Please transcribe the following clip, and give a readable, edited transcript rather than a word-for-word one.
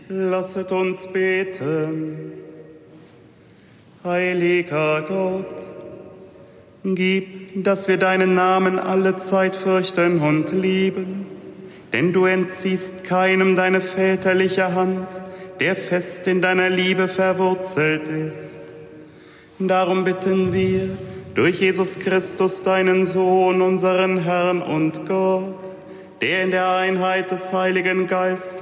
Lasset uns beten. Heiliger Gott, gib, dass wir deinen Namen allezeit fürchten und lieben, denn du entziehst keinem deine väterliche Hand, der fest in deiner Liebe verwurzelt ist. Darum bitten wir, durch Jesus Christus, deinen Sohn, unseren Herrn und Gott, der in der Einheit des Heiligen Geistes